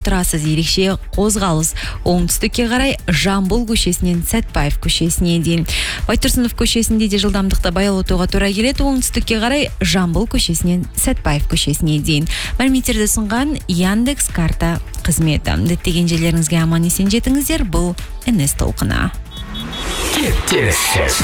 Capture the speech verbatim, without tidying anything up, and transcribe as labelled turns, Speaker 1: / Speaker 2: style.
Speaker 1: тұрасыз, ерекше қозғалыс. Оңтүстікке қарай Жамбыл көшесінен Сәтпаев көшесіне дейін. Байтұрсынов көшесінде де жылдамдықты баяулатуға тура келеді. Оңтүстікке қарай Жамбыл көшесінен Сәтпаев көшесіне дейін. Мәліметтерді ұсынған Яндекс карта қызметі. Діттеген жерлеріңізге аман есен жетіңіздер. Бұл эн эс толқыны.
Speaker 2: Кептеліссіз